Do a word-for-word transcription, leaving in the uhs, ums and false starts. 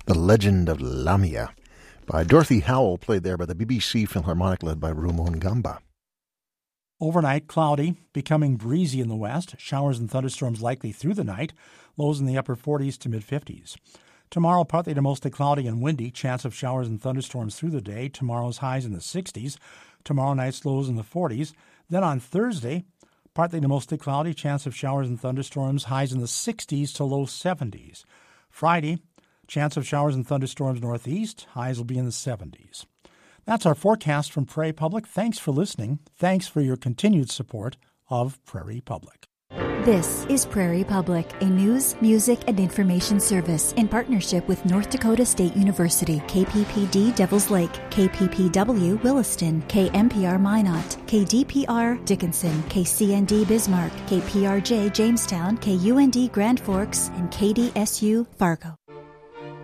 The Legend of Lamia by Dorothy Howell, played there by the B B C Philharmonic led by Rumon Gamba. Overnight, cloudy, becoming breezy in the west. Showers and thunderstorms likely through the night. Lows in the upper forties to mid-fifties. Tomorrow, partly to mostly cloudy and windy. Chance of showers and thunderstorms through the day. Tomorrow's highs in the sixties. Tomorrow night's lows in the forties. Then on Thursday, partly to mostly cloudy. Chance of showers and thunderstorms. Highs in the sixties to low seventies. Friday, chance of showers and thunderstorms northeast. Highs will be in the seventies. That's our forecast from Prairie Public. Thanks for listening. Thanks for your continued support of Prairie Public. This is Prairie Public, a news, music, and information service in partnership with North Dakota State University, K P P D Devils Lake, K P P W Williston, K M P R Minot, K D P R Dickinson, K C N D Bismarck, K P R J Jamestown, K U N D Grand Forks, and K D S U Fargo.